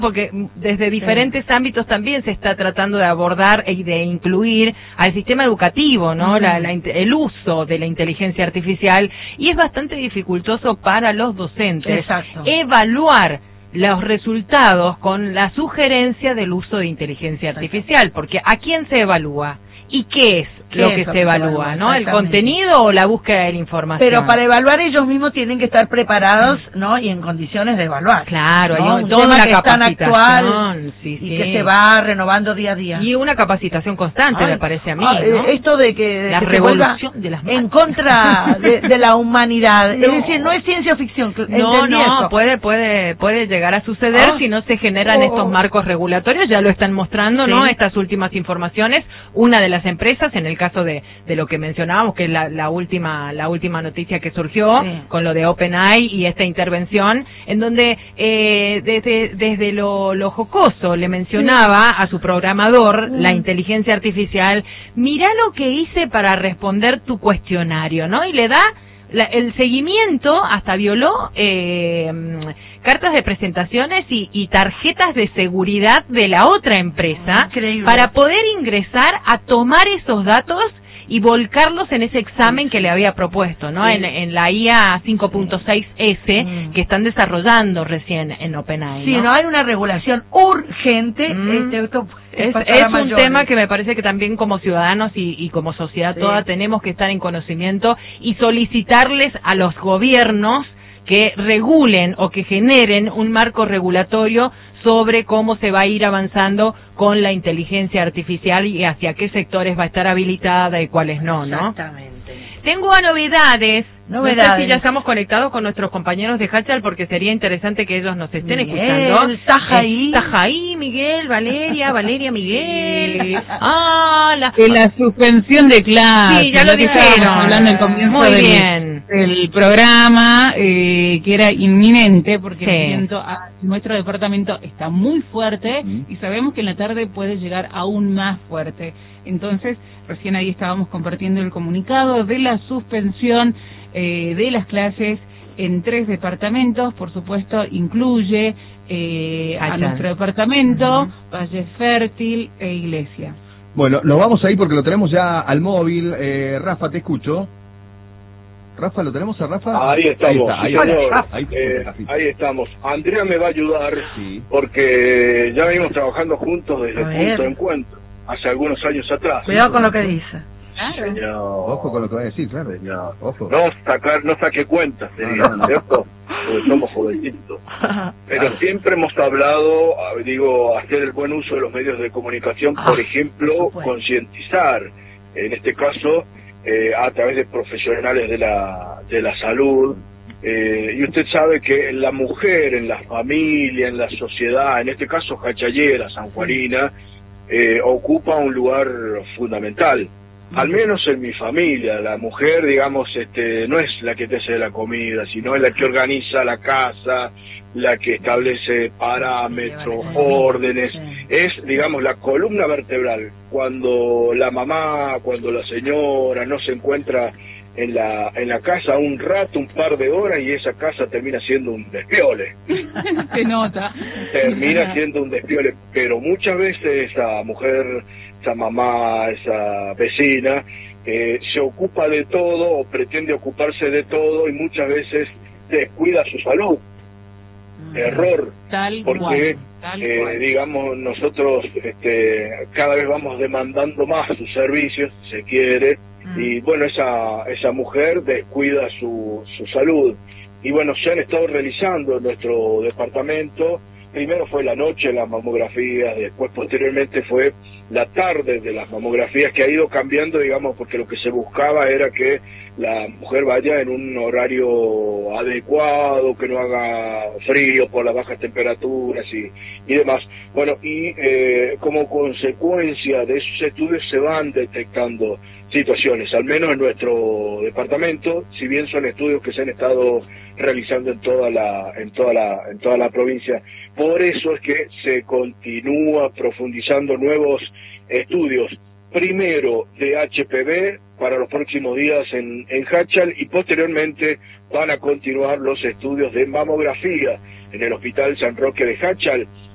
porque desde diferentes ámbitos también se está tratando de abordar y de incluir al sistema educativo, ¿no? El uso de la inteligencia artificial, y es bastante dificultoso para los docentes evaluar los resultados con la sugerencia del uso de inteligencia artificial, porque ¿a quién se evalúa? ¿Y qué es lo que se evalúa, no? ¿El contenido o la búsqueda de la información? Pero para evaluar ellos mismos tienen que estar preparados, ¿no? Y en condiciones de evaluar. Claro, ¿no? hay toda una capacitación actual, y que se va renovando día a día. Y una capacitación constante, me parece a mí, ¿no? Esto de que la revolución de las en contra de la humanidad. No. Es decir, no es ciencia ficción. No, puede llegar a suceder si no se generan estos marcos regulatorios. Ya lo están mostrando, ¿no? Estas últimas informaciones. Una de las empresas, en el caso de lo que mencionábamos, que es la última noticia que surgió con lo de OpenAI y esta intervención, en donde desde lo jocoso le mencionaba a su programador la inteligencia artificial: mirá lo que hice para responder tu cuestionario, ¿no? Y le da el seguimiento, hasta violó cartas de presentaciones y tarjetas de seguridad de la otra empresa para poder ingresar a tomar esos datos y volcarlos en ese examen que le había propuesto, ¿no? En la IA 5.6S que están desarrollando recién en OpenAI, ¿no? Sí, no hay una regulación urgente. Es un tema que me parece que también como ciudadanos y como sociedad toda tenemos que estar en conocimiento y solicitarles a los gobiernos que regulen o que generen un marco regulatorio sobre cómo se va a ir avanzando con la inteligencia artificial y hacia qué sectores va a estar habilitada y cuáles no, ¿no? Exactamente. Tengo novedades. No sé si ya estamos conectados con nuestros compañeros de Hachal, porque sería interesante que ellos nos estén escuchando. ¿Estás ahí, Miguel, Valeria, Miguel? La suspensión de clases. Sí, ya lo dijeron. Hablando al comienzo del programa, que era inminente, porque el viento a nuestro departamento está muy fuerte y sabemos que en la tarde puede llegar aún más fuerte. Entonces, recién ahí estábamos compartiendo el comunicado de la suspensión de las clases en 3 departamentos. Por supuesto, incluye a nuestro departamento, Valle Fértil e Iglesia. Bueno, nos vamos ahí porque lo tenemos ya al móvil. Rafa, te escucho. Rafa, ¿lo tenemos a Rafa? Ahí estamos. Ahí estamos. Andrea me va a ayudar porque ya venimos trabajando juntos desde el punto de encuentro, hace algunos años atrás. Cuidado con lo que dice. Señor. Ojo con lo que va a decir, claro. Señor. Ojo. No saque cuentas, ¿cierto? Porque somos jovencitos. Pero siempre hemos hablado, hacer el buen uso de los medios de comunicación, por ejemplo, concientizar, en este caso, a través de profesionales de la salud. Y usted sabe que la mujer en la familia, en la sociedad, en este caso Jachallera, sanjuanina, ocupa un lugar fundamental. Al menos en mi familia, la mujer, digamos, no es la que te hace la comida, sino es la que organiza la casa, la que establece parámetros, órdenes, es, digamos, la columna vertebral. Cuando la mamá, cuando la señora no se encuentra en la casa un rato, un par de horas, y esa casa termina siendo un despiole. Se nota. Termina siendo un despiole, pero muchas veces esa mujer, esa mamá, esa vecina, se ocupa de todo o pretende ocuparse de todo y muchas veces descuida su salud. Error, porque digamos, nosotros cada vez vamos demandando más sus servicios, si se quiere, y bueno, esa mujer descuida su salud. Y bueno, se han estado realizando en nuestro departamento. Primero fue la noche las mamografías, después posteriormente fue la tarde de las mamografías, que ha ido cambiando, digamos, porque lo que se buscaba era que la mujer vaya en un horario adecuado, que no haga frío por las bajas temperaturas y demás. Bueno, y como consecuencia de esos estudios se van detectando situaciones, al menos en nuestro departamento, si bien son estudios que se han estado realizando en toda la provincia. Por eso es que se continúa profundizando nuevos estudios, primero de HPV para los próximos días en Hachal, y posteriormente van a continuar los estudios de mamografía en el Hospital San Roque de Hachal,